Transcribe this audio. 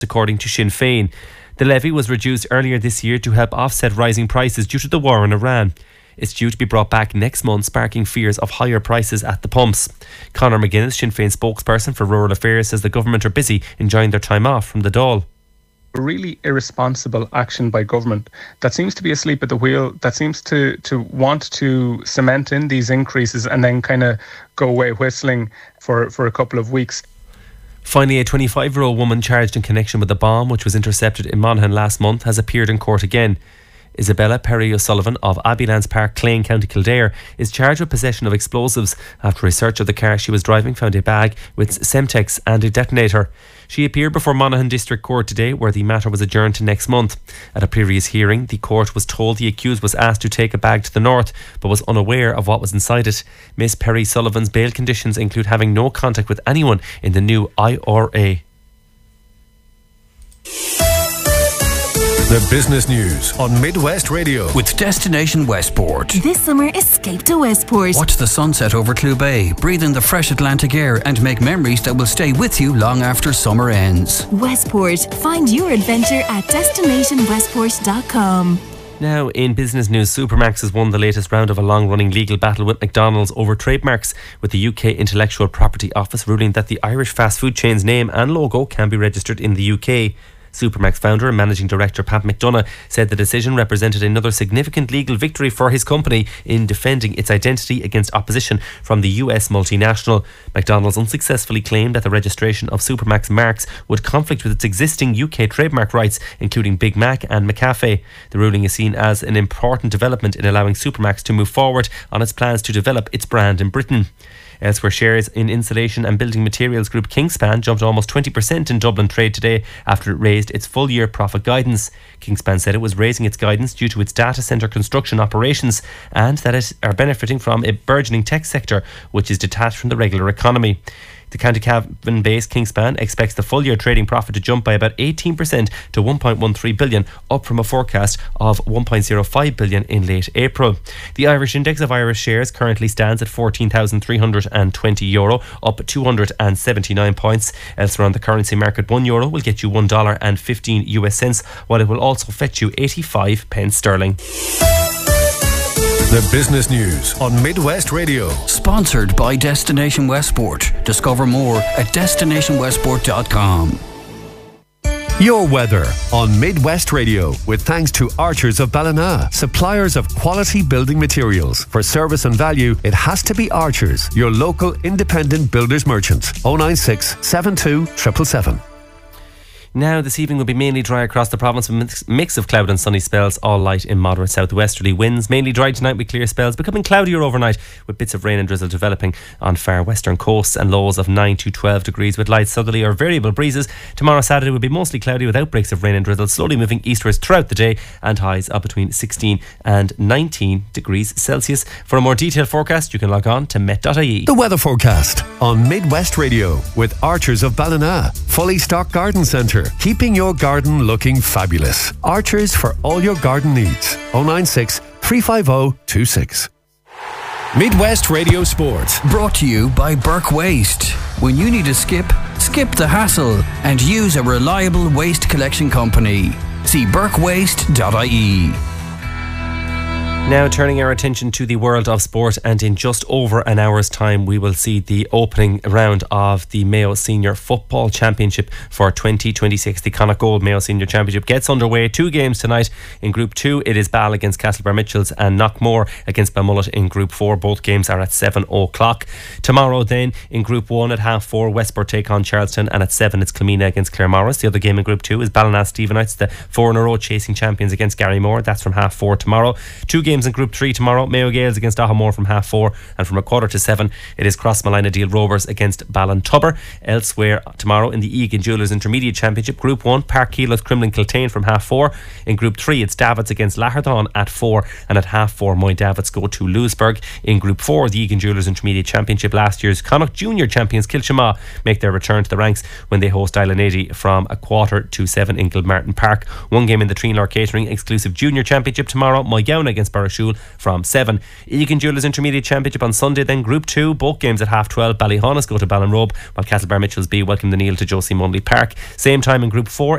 according to Sinn Féin. The levy was reduced earlier this year to help offset rising prices due to the war in Iran. It's due to be brought back next month, sparking fears of higher prices at the pumps. Conor McGuinness, Sinn Féin spokesperson for Rural Affairs, says the government are busy enjoying their time off from the Dáil. Really irresponsible action by government that seems to be asleep at the wheel, that seems to want to cement in these increases and then kind of go away whistling for a couple of weeks. Finally, a 25-year-old woman charged in connection with the bomb which was intercepted in Monaghan last month has appeared in court again. Isabella Perry O'Sullivan of Abbeylands Park, Clane, County Kildare, is charged with possession of explosives after a search of the car she was driving found a bag with Semtex and a detonator. She appeared before Monaghan District Court today, where the matter was adjourned to next month. At a previous hearing, the court was told the accused was asked to take a bag to the north, but was unaware of what was inside it. Miss Perry Sullivan's bail conditions include having no contact with anyone in the new IRA. The business news on Midwest Radio. With Destination Westport. This summer, escape to Westport. Watch the sunset over Clew Bay, breathe in the fresh Atlantic air and make memories that will stay with you long after summer ends. Westport. Find your adventure at destinationwestport.com. Now, in business news, Supermax has won the latest round of a long-running legal battle with McDonald's over trademarks, with the UK Intellectual Property Office ruling that the Irish fast food chain's name and logo can be registered in the UK. Supermax founder and managing director Pat McDonough said the decision represented another significant legal victory for his company in defending its identity against opposition from the US multinational. McDonald's unsuccessfully claimed that the registration of Supermax marks would conflict with its existing UK trademark rights, including Big Mac and McCafe. The ruling is seen as an important development in allowing Supermax to move forward on its plans to develop its brand in Britain. Elsewhere, shares in insulation and building materials group Kingspan jumped almost 20% in Dublin trade today after it raised its full-year profit guidance. Kingspan said it was raising its guidance due to its data centre construction operations and that it are benefiting from a burgeoning tech sector which is detached from the regular economy. The County Cavan-based Kingspan expects the full-year trading profit to jump by about 18% to 1.13 billion, up from a forecast of 1.05 billion in late April. The Irish index of Irish shares currently stands at €14,320, up 279 points. Elsewhere on the currency market, €1 will get you $1.15, while it will also fetch you 85 pence sterling. The business news on Midwest Radio. Sponsored by Destination Westport. Discover more at destinationwestport.com. Your weather on Midwest Radio, with thanks to Archers of Ballina, suppliers of quality building materials. For service and value, it has to be Archers, your local independent builders merchant. 096 72 777. Now, this evening will be mainly dry across the province with a mix of cloud and sunny spells, all light in moderate southwesterly winds. Mainly dry tonight with clear spells, becoming cloudier overnight with bits of rain and drizzle developing on far western coasts, and lows of 9 to 12 degrees with light southerly or variable breezes. Tomorrow, Saturday, will be mostly cloudy with outbreaks of rain and drizzle, slowly moving eastwards throughout the day, and highs up between 16 and 19 degrees Celsius. For a more detailed forecast, you can log on to met.ie. The weather forecast on Midwest Radio with Archers of Ballina, fully stocked garden centre, keeping your garden looking fabulous. Archers for all your garden needs. 096 350 26. Midwest Radio Sport. Brought to you by Burke Waste. When you need a skip the hassle and use a reliable waste collection company. See burkewaste.ie. Now turning our attention to the world of sport, and in just over an hour's time we will see the opening round of the Mayo Senior Football Championship for 2026. The Connacht Gold Mayo Senior Championship gets underway. 2 games tonight. In Group 2 it is Ball against Castlebar Mitchells and Knockmore against Balmullet in Group 4. Both games are at 7 o'clock. Tomorrow then in Group 1 at 4:30 Westport take on Charlestown, and at 7 it's Kilmeena against Claremorris. The other game in Group 2 is Ballina Stephenites, the 4 in a row chasing champions, against Garrymore. That's from 4:30 tomorrow. 2 games in Group 3 tomorrow. Mayo Gales against Ahamore from 4:30, and from 7:15 it is Crossmalina Deal Rovers against Ballintubber. Elsewhere tomorrow in the Egan Jewellers Intermediate Championship, Group 1 Park Keelos Crumlin Kiltane from 4:30. In Group 3 it's Davids against Laherdawn at 4, and at 4:30 Moy Davids go to Lewisburg. In Group 4 the Egan Jewellers Intermediate Championship, last year's Connacht Junior champions Kilchama make their return to the ranks when they host Islanady from 6:45 in Gilmartin Park. One game in the Treenlaw Catering Exclusive Junior Championship tomorrow, Moygown against Carrashule from 7. Egan Jewellers Intermediate Championship on Sunday, then Group 2, both games at 12:30. Ballyhonus go to Ballinrobe, while Castlebar Mitchells B welcome the Neil to Josie Munley Park. Same time in Group 4,